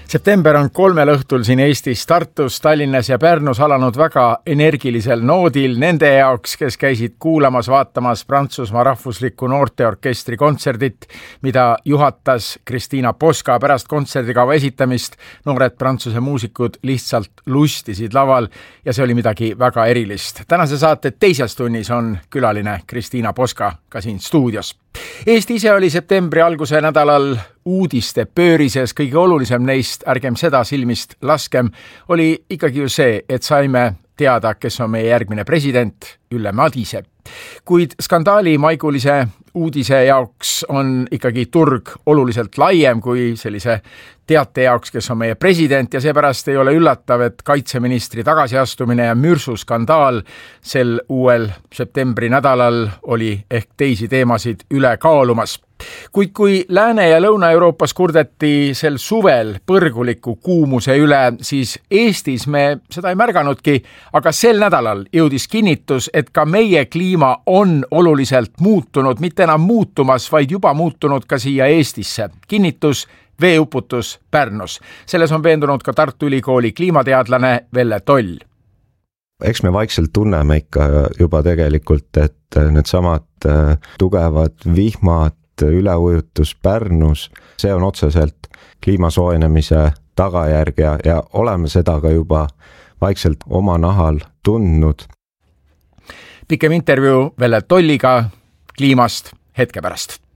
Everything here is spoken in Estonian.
September on 3 õhtul siin Eestis, Tartus, Tallinnas ja Pärnus alanud väga energilisel noodil nende jaoks, kes käisid kuulamas, vaatamas Prantsusmaa rahvusliku noorteorkestri kontserdit, mida juhatas Kristiina Poska. Pärast kontserdikava esitamist noored prantsuse muusikud lihtsalt lustisid laval ja see oli midagi väga erilist. Tänase saate teises tunnis on külaline Kristiina Poska ka siin stuudios. Eesti ise oli septembri alguse nädalal uudiste pöörises, kõige olulisem neist, ärgem seda silmist laskem, oli ikkagi ju see, et saime teada, kes on meie järgmine president, Ülle Madise. Kuid skandaali maigulise uudise jaoks on ikkagi turg oluliselt laiem kui sellise teate jaoks, kes on meie president ja seepärast ei ole üllatav, et kaitseministri tagasiastumine ja mürsuskandaal sel uuel septembri nädalal oli ehk teisi teemasid üle kaalumas. Kuid kui Lääne- ja Lõuna-Euroopas kurdeti sel suvel põrguliku kuumuse üle, siis Eestis me seda ei märganudki, aga sel nädalal jõudis kinnitus, et ka meie kliima on oluliselt muutunud, mitte enam muutumas, vaid juba muutunud ka siia Eestisse. Kinnitus veeuputus Pärnus. Selles on veendunud ka Tartu Ülikooli kliimateadlane Velle Toll. Eks me vaikselt tunneme ikka juba tegelikult, et needsamad tugevad vihmad, üleujutus Pärnus, see on otseselt kliima soojenemise tagajärg ja oleme seda ka juba vaikselt oma nahal tundnud. Pikem intervjuu Velle Tolliga kliimast hetke pärast.